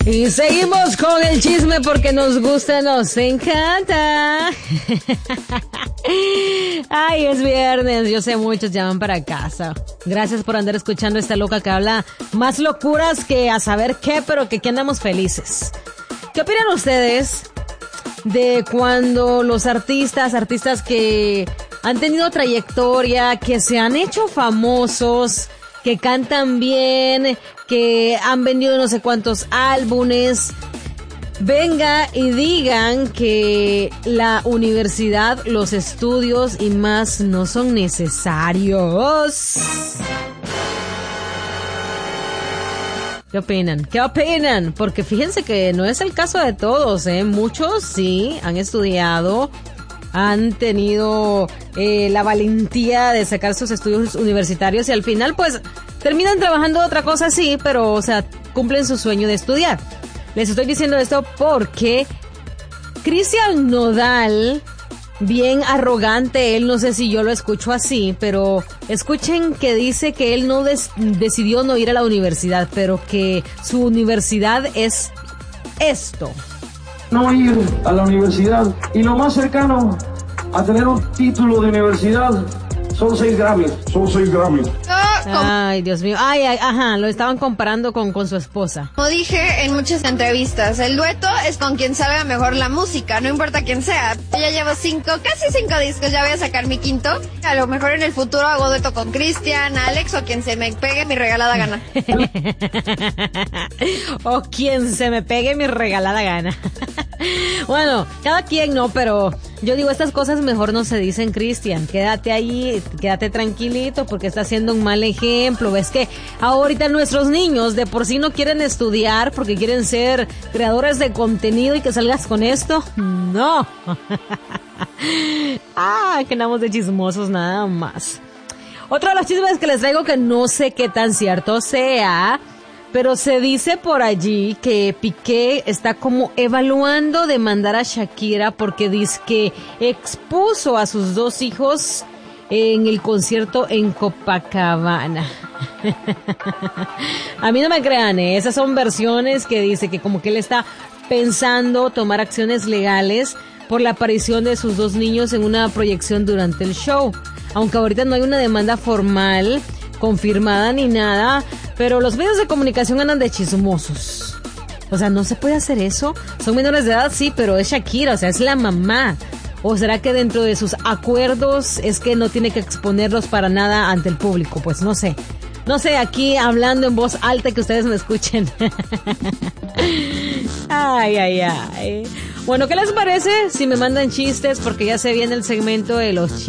Y seguimos con el chisme porque nos gusta, nos encanta. Ay, es viernes, yo sé muchos ya van para casa. Gracias por andar escuchando esta loca que habla más locuras que a saber qué, pero que aquí andamos felices. ¿Qué opinan ustedes de cuando los artistas que han tenido trayectoria, que se han hecho famosos, que cantan bien, que han vendido no sé cuántos álbumes, venga y digan que la universidad, los estudios y más no son necesarios? ¿Qué opinan? ¿Qué opinan? Porque fíjense que no es el caso de todos, ¿eh? Muchos sí han estudiado, han tenido la valentía de sacar sus estudios universitarios y al final pues terminan trabajando otra cosa, sí, pero o sea, cumplen su sueño de estudiar. Les estoy diciendo esto porque Cristian Nodal, bien arrogante, él, no sé si yo lo escucho así, pero escuchen que dice que él no decidió no ir a la universidad, pero que su universidad es esto. No ir a la universidad, y lo más cercano a tener un título de universidad son 6 Grammys. Ay, Dios mío. Ay, ajá, lo estaban comparando con su esposa. Como dije en muchas entrevistas, el dueto es con quien salga mejor la música, no importa quién sea. Yo ya llevo casi 5 discos, ya voy a sacar mi 5º. A lo mejor en el futuro hago dueto con Cristian, Alex o quien se me pegue mi regalada gana. O quien se me pegue mi regalada gana. Bueno, cada quien no, pero yo digo, estas cosas mejor no se dicen, Cristian. Quédate ahí, quédate tranquilito porque está haciendo un mal ejemplo. Ves que ahorita nuestros niños de por sí no quieren estudiar porque quieren ser creadores de contenido y que salgas con esto. No. Que andamos de chismosos nada más. Otro de los chismes que les traigo que no sé qué tan cierto sea, pero se dice por allí que Piqué está como evaluando demandar a Shakira porque dice que expuso a sus 2 hijos en el concierto en Copacabana. A mí no me crean, esas son versiones que dice que como que él está pensando tomar acciones legales por la aparición de sus 2 niños en una proyección durante el show. Aunque ahorita no hay una demanda formal confirmada ni nada, pero los medios de comunicación andan de chismosos. O sea, no se puede hacer eso. Son menores de edad, sí, pero es Shakira, o sea, es la mamá. ¿O será que dentro de sus acuerdos es que no tiene que exponerlos para nada ante el público? Pues no sé. No sé, aquí hablando en voz alta que ustedes me escuchen. Ay. Bueno, ¿qué les parece si me mandan chistes? Porque ya se viene el segmento de los chistes.